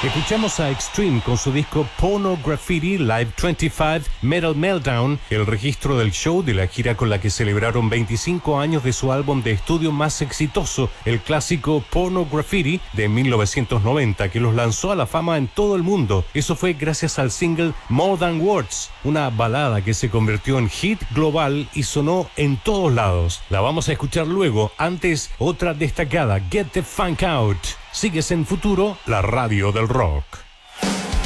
Escuchamos a Extreme con su disco Porno Graffiti Live 25 Metal Meltdown, el registro del show de la gira con la que celebraron 25 años de su álbum de estudio más exitoso, el clásico Porno Graffiti de 1990, que los lanzó a la fama en todo el mundo. Eso fue gracias al single More Than Words, una balada que se convirtió en hit global y sonó en todos lados. La vamos a escuchar luego. Antes, otra destacada, Get the Funk Out. Sigues en Futuro, la radio del rock.